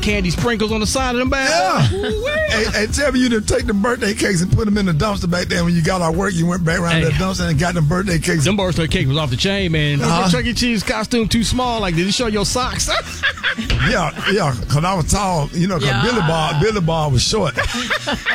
candy sprinkles on the side of them bags. Yeah. Hey, tell me you didn't take the birthday cakes and put them in the dumpster back there when you got out work. You went back around that dumpster and got them birthday cakes. Them birthday cake was off the chain, man. The Chuck E. Cheese costume too small. Like, did it show your socks? Yeah, because I was tall, because Billy Bob was short.